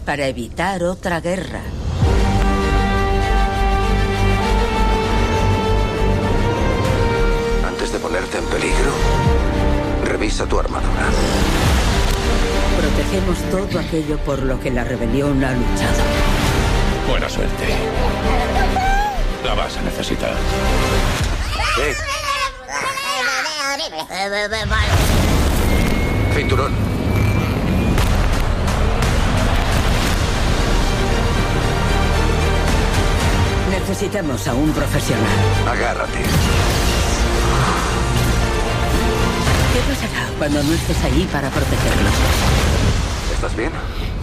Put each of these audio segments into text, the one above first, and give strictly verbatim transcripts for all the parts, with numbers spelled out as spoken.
para evitar otra guerra. Antes de ponerte en peligro, revisa tu armadura. Protegemos todo aquello por lo que la rebelión ha luchado. Buena suerte. La vas a necesitar. ¿Qué? Cinturón. Necesitamos a un profesional. Agárrate. ¿Qué pasará cuando no estés ahí para protegerlos? ¿Estás bien?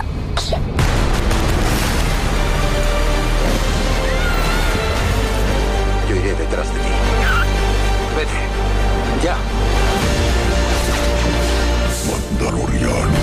Yo iré detrás de ti. Vete. Ya. Mandaloriano.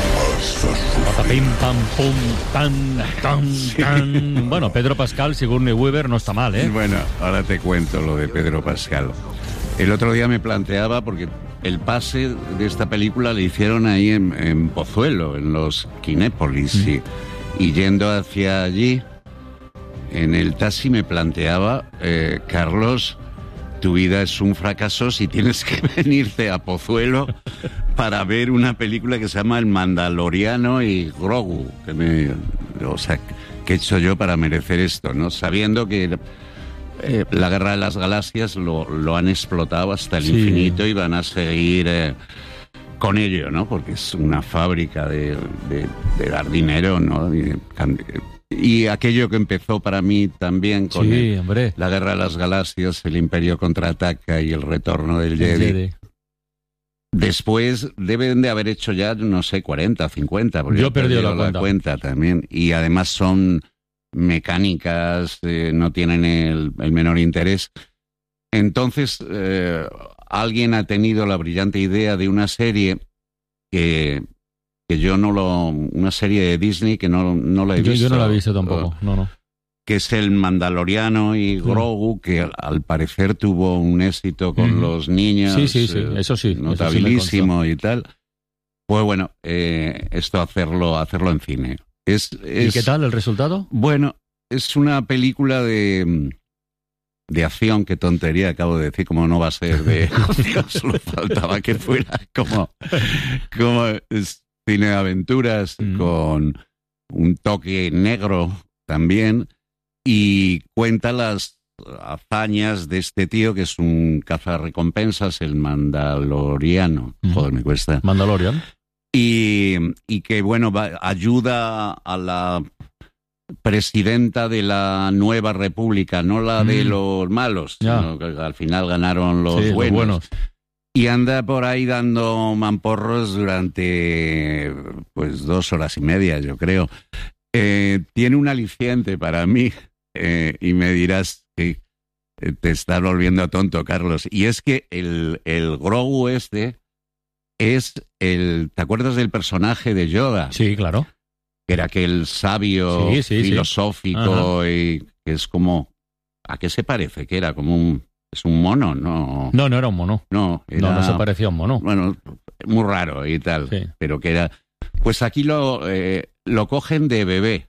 Pim, pam, pum, tan, tan, tan. Bueno, Pedro Pascal, Sigourney Weaver, no está mal, ¿eh? Bueno, ahora te cuento lo de Pedro Pascal. El otro día me planteaba, porque el pase de esta película le hicieron ahí en, en Pozuelo, en los Kinépolis, mm. y, y yendo hacia allí, en el taxi me planteaba, eh, Carlos, tu vida es un fracaso si tienes que venirte a Pozuelo para ver una película que se llama El Mandaloriano y Grogu, que me, o sea, ¿qué he hecho yo para merecer esto, no? Sabiendo que eh, la Guerra de las Galaxias lo, lo han explotado hasta el sí. infinito y van a seguir eh, con ello, ¿no? Porque es una fábrica de, de, de dar dinero, ¿no? Y, y aquello que empezó para mí también con sí, el, hombre. la Guerra de las Galaxias, el Imperio contraataca y el retorno del Jedi. Jedi. Después deben de haber hecho ya, no sé, cuarenta, cincuenta, porque yo he perdido la cuenta. la cuenta también. Y además son mecánicas, eh, no tienen el, el menor interés. Entonces, eh, alguien ha tenido la brillante idea de una serie que... que yo no lo... una serie de Disney que no, no la he yo, visto. Yo no la he visto tampoco, uh, no, no. Que es El Mandaloriano y Grogu, que al, al parecer tuvo un éxito con mm. los niños. Sí, sí, sí, eso sí. Notabilísimo eso sí y tal. Pues bueno, eh, esto hacerlo, hacerlo en cine. Es, es, ¿Y qué tal el resultado? Bueno, es una película de... de acción, qué tontería acabo de decir, como no va a ser de acción, solo faltaba que fuera como... como es, cine de aventuras, mm. con un toque negro también, y cuenta las hazañas de este tío que es un cazarrecompensas, el Mandaloriano. Mm. Joder, me cuesta. Mandalorian. Y, y que, bueno, va, ayuda a la presidenta de la nueva república, no la mm. de los malos, ya. sino que al final ganaron los sí, buenos. Los buenos. Y anda por ahí dando mamporros durante pues dos horas y media, yo creo. Eh, tiene un aliciente para mí, eh, y me dirás que te estás volviendo tonto, Carlos. Y es que el, el Grogu este es el... ¿Te acuerdas del personaje de Yoda? Sí, claro. Que era aquel sabio sí, sí, filosófico sí. y que es como... ¿A qué se parece? Que era como un... Es un mono, ¿no? No, no era un mono. No, era, no, no se parecía a un mono. Bueno, muy raro y tal, sí. Pero que era... Pues aquí lo, eh, lo cogen de bebé,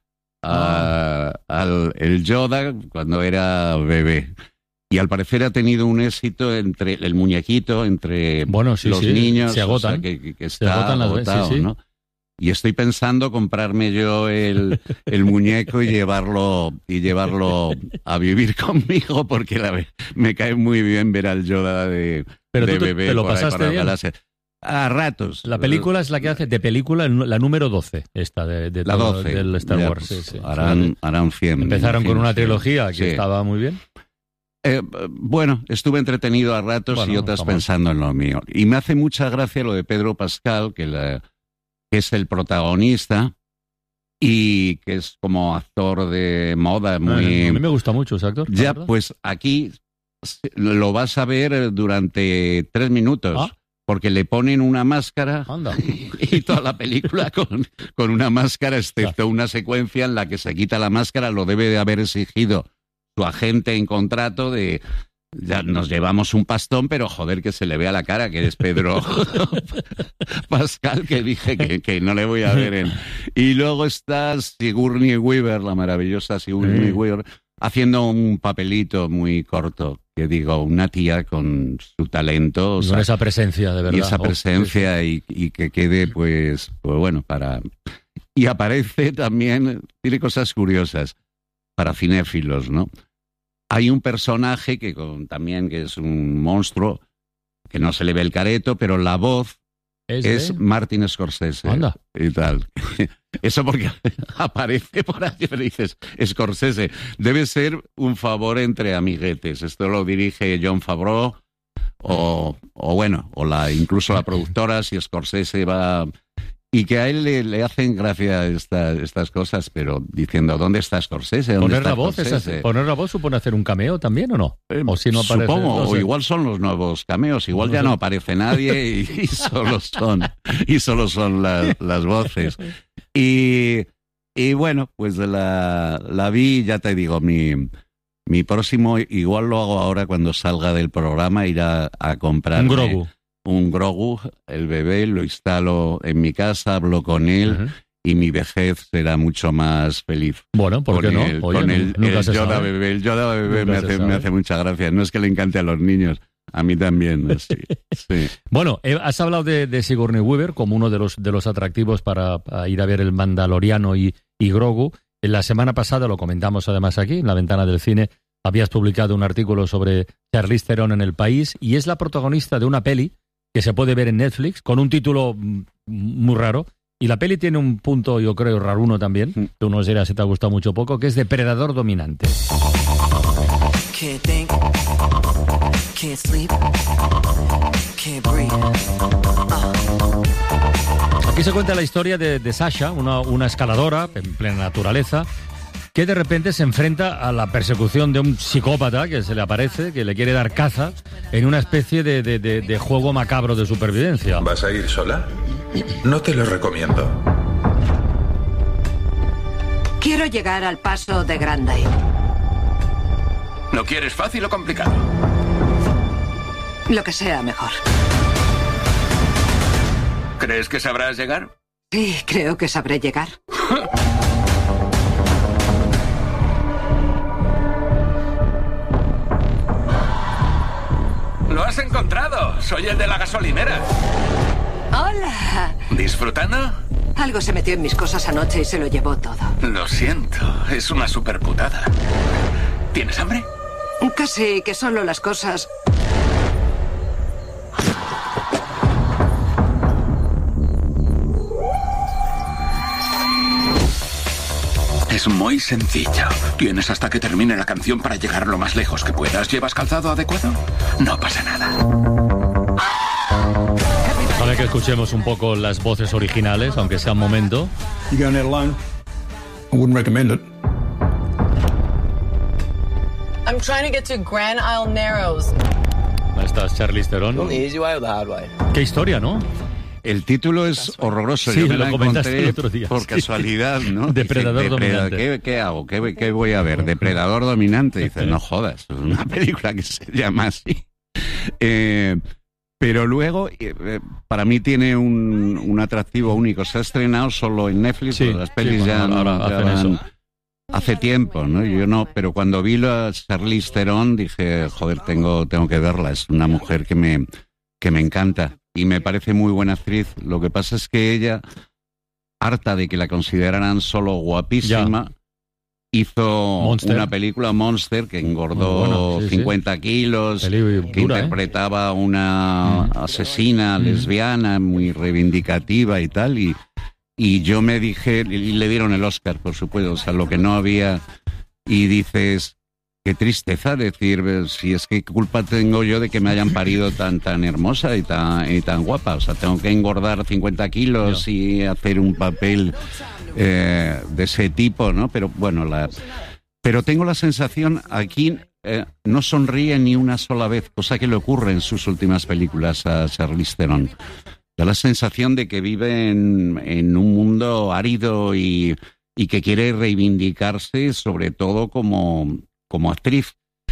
a, ah. al el Yoda cuando era bebé. Y al parecer ha tenido un éxito entre el muñequito, entre bueno, sí, los sí. niños. Se agotan. O sea, que, que está Se agotan las agotado, veces, sí, sí. ¿no? Y estoy pensando comprarme yo el, el muñeco y llevarlo y llevarlo a vivir conmigo, porque la, me cae muy bien ver al Yoda de, Pero de tú te, bebé. ¿te lo por ahí pasaste para bien? la a ratos. La película es la que hace, de película, la número doce, esta de, de la todo, doce, del Star ya, Wars. Pues, sí, sí. Harán, harán cien. Empezaron cien, con una cien, trilogía que sí. estaba muy bien. Eh, bueno, estuve entretenido a ratos bueno, y otras pensando en lo mío. Y me hace mucha gracia lo de Pedro Pascal, que, la, que es el protagonista y que es como actor de moda muy... A mí me gusta mucho ese actor. Ya, pues aquí lo vas a ver durante tres minutos. ¿Ah? Porque le ponen una máscara. Anda. Y toda la película con, con una máscara, excepto una secuencia en la que se quita la máscara, lo debe de haber exigido su agente en contrato de ya nos llevamos un pastón, pero joder, que se le vea la cara, que es Pedro Pascal, que dije que, que no le voy a ver en... Y luego está Sigourney Weaver, la maravillosa Sigourney mm. Weaver, haciendo un papelito muy corto, que digo, una tía con su talento. O con sea, esa presencia, de verdad. Y esa presencia, oh, y, y que quede, pues, pues bueno, para... Y aparece también, tiene cosas curiosas, para cinéfilos, ¿no? Hay un personaje que con, también que es un monstruo, que no se le ve el careto, pero la voz es, es Martin Scorsese. Anda. Y tal. Eso porque aparece por ahí, pero dices, Scorsese, debe ser un favor entre amiguetes. Esto lo dirige Jon Favreau, o, o bueno, o la incluso la productora, si Scorsese va... Y que a él le, le hacen gracia esta, estas cosas, pero diciendo, ¿dónde está Scorsese? ¿Dónde ¿Poner, está la voz Scorsese? es, ¿Poner la voz supone hacer un cameo también o no? Eh, o si no aparece, supongo, no sé. o igual son los nuevos cameos, igual ya no aparece nadie y, y solo son, y solo son la, las voces. Y, y bueno, pues la, la vi, ya te digo, mi... Mi próximo, igual lo hago ahora cuando salga del programa, ir a, a comprar un Grogu. Un Grogu, el bebé, lo instalo en mi casa, hablo con él, uh-huh. y mi vejez será mucho más feliz. Bueno, ¿por qué no? El, Oye, con el, nunca el se Yoda sabe. bebé. El Yoda bebé me hace, me hace mucha gracia. No es que le encante a los niños, a mí también. Sí, sí. Bueno, eh, has hablado de, de Sigourney Weaver como uno de los, de los atractivos para, para ir a ver El Mandaloriano y, y Grogu. En la semana pasada, lo comentamos además aquí, en la ventana del cine, habías publicado un artículo sobre Charlize Theron en El País, y es la protagonista de una peli que se puede ver en Netflix, con un título muy raro, y la peli tiene un punto, yo creo, raruno también, que uno dirá si te ha gustado mucho o poco, que es Depredador Dominante. Can't think, can't sleep, can't breathe. Uh. Aquí se cuenta la historia de, de Sasha, una, una escaladora en plena naturaleza, que de repente se enfrenta a la persecución de un psicópata que se le aparece, que le quiere dar caza en una especie de, de, de, de juego macabro de supervivencia. ¿Vas a ir sola? No te lo recomiendo. Quiero llegar al paso de Grande. ¿Lo quieres fácil o complicado? Lo que sea mejor. ¿Crees que sabrás llegar? Sí, creo que sabré llegar. ¡Lo has encontrado! Soy el de la gasolinera. ¡Hola! ¿Disfrutando? Algo se metió en mis cosas anoche y se lo llevó todo. Lo siento, es una superputada. ¿Tienes hambre? Casi, que solo las cosas... Es muy sencillo. Tienes hasta que termine la canción para llegar lo más lejos que puedas. ¿Llevas calzado adecuado? No pasa nada. Vale, que escuchemos un poco las voces originales, aunque sea un momento. You going it alone? I wouldn't recommend it. I'm trying to get to Grand Isle Narrows. Ahí está Charlize Theron. The easy way or the hard way? Qué historia, ¿no? El título es horroroso. Sí, Yo me lo la comentaste encontré el otro día. por Sí. casualidad, ¿no? Depredador Dice, Dominante. ¿Qué, qué hago? ¿Qué, ¿Qué voy a ver? Depredador Dominante. Dice, no jodas, es una película que se llama así. Eh, pero luego, eh, para mí tiene un, un atractivo único. Se ha estrenado solo en Netflix, Sí, pero las pelis sí, ya, bueno, no- ahora ya hacen van- eso. hace tiempo, ¿no? Yo no, pero cuando vi la Charlize Theron dije, joder, tengo, tengo que verla. Es una mujer que me, que me encanta y me parece muy buena actriz. Lo que pasa es que ella, harta de que la consideraran solo guapísima, hizo Monster. una película, Monster, que engordó Muy buena, sí, sí. cincuenta kilos, Peli que dura, ¿eh? interpretaba una Mm. asesina Mm. lesbiana muy reivindicativa y tal, y, y yo me dije, y le dieron el Oscar, por supuesto, o sea, lo que no había, y dices, qué tristeza decir, si es que qué culpa tengo yo de que me hayan parido tan tan hermosa y tan, y tan guapa, o sea, tengo que engordar cincuenta kilos No. y hacer un papel eh, de ese tipo, ¿no? Pero bueno, la... Pero tengo la sensación, aquí eh, no sonríe ni una sola vez, cosa que le ocurre en sus últimas películas a Charlize Theron. Da la sensación de que vive en, en un mundo árido y, y que quiere reivindicarse, sobre todo como, como actriz.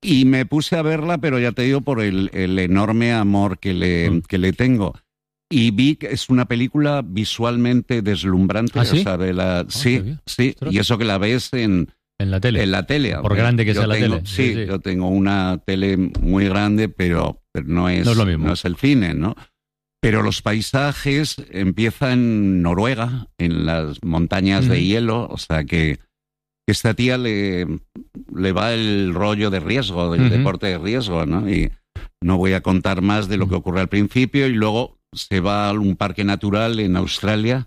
Y me puse a verla, pero ya te digo, por el, el enorme amor que le, mm. que le tengo. Y vi que es una película visualmente deslumbrante. ¿Ah, sí? O sea, de la, Ah, sí, sí. Y eso que la ves en, en la tele. En la tele. Por grande que yo sea la tengo, tele. Sí, Sí, sí. yo tengo una tele muy grande, pero, pero no, es, no es lo mismo. No es el cine, ¿no? Pero los paisajes empiezan en Noruega, en las montañas mm. de hielo, o sea que esta tía le, le va el rollo de riesgo, del uh-huh. deporte de riesgo, ¿no? Y no voy a contar más de lo que ocurre al principio, y luego se va a un parque natural en Australia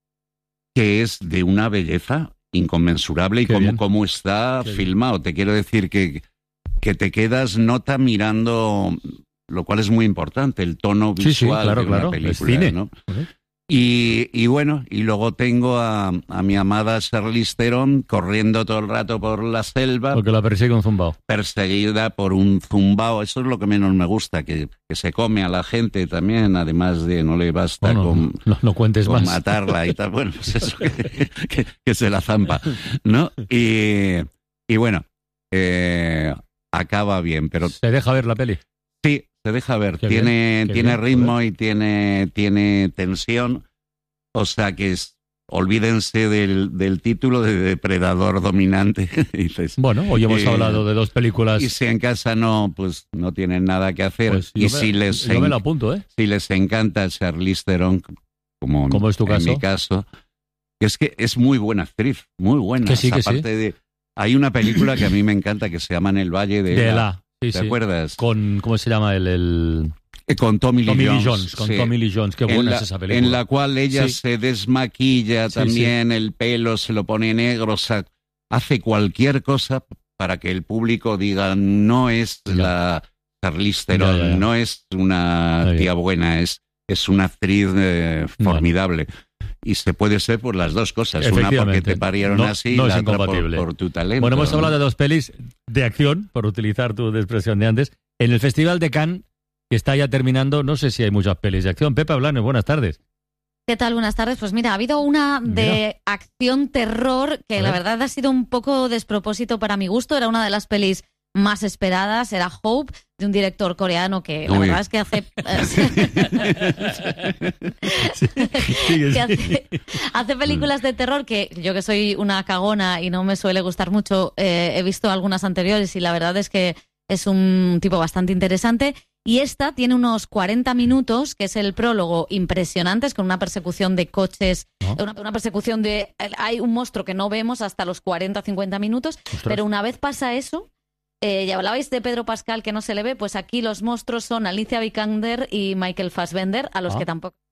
que es de una belleza inconmensurable y como, como está Qué filmado. Bien. Te quiero decir que, que te quedas nota mirando, lo cual es muy importante, el tono visual sí, sí, claro, de una claro. película. Es cine. ¿no? Uh-huh. Y, y bueno, y luego tengo a, a mi amada Charlize Theron corriendo todo el rato por la selva. Porque la persigue un zumbao. Perseguida por un zumbao. Eso es lo que menos me gusta, que, que se come a la gente también, además de no le basta bueno, con, no, no cuentes con más. matarla y tal. Bueno, pues eso que, que, que se la zampa, ¿no? Y, y bueno, eh, acaba bien, pero... ¿Se deja ver la peli? Sí. Se deja ver, qué tiene, bien, tiene bien, ritmo joder. y tiene, tiene tensión, o sea que es, olvídense del, del título de Depredador Dominante. Dices, bueno, hoy hemos eh, hablado de dos películas. Y si en casa no, pues no tienen nada que hacer. Pues y me, si les yo me lo apunto, ¿eh? Si les encanta Charlize Theron, como, ¿Cómo es tu en caso? mi caso, es que es muy buena actriz, muy buena. Que sí, que aparte sí. de, hay una película que a mí me encanta que se llama En el Valle de, de Ela. la. Sí, ¿Te sí. acuerdas? Con, ¿cómo se llama? El... el... Con Tommy Lee Tommy Jones. Lee Jones. Con sí. Tommy Lee Jones. Qué buena la, es esa película. En la cual ella sí. se desmaquilla sí, también, sí. el pelo se lo pone negro, o sea, hace cualquier cosa para que el público diga no es ya. la Charlize Theron, ya, ya, ya. no es una ya, tía buena, es, es una actriz eh, formidable. Ya. Y se puede ser por las dos cosas, una porque te parieron no, así no y la es otra incompatible. Por, por tu talento. Bueno, hemos ¿no? hablado de dos pelis de acción, por utilizar tu expresión de antes. En el Festival de Cannes, que está ya terminando, no sé si hay muchas pelis de acción. Pepa Blanes, buenas tardes. ¿Qué tal? Buenas tardes. Pues mira, ha habido una de mira. acción-terror que la verdad ha sido un poco despropósito para mi gusto. Era una de las pelis más esperadas, era Hope, de un director coreano que la Uy. verdad es que hace, que hace hace películas de terror que yo, que soy una cagona y no me suele gustar mucho, eh, he visto algunas anteriores y la verdad es que es un tipo bastante interesante. Y esta tiene unos cuarenta minutos, que es el prólogo, impresionantes, con una persecución de coches, ¿no? una, una persecución de... Hay un monstruo que no vemos hasta los cuarenta a cincuenta minutos, Ostras. pero una vez pasa eso... Eh, ya hablabais de Pedro Pascal, que no se le ve, pues aquí los monstruos son Alicia Vikander y Michael Fassbender, a los ah. que tampoco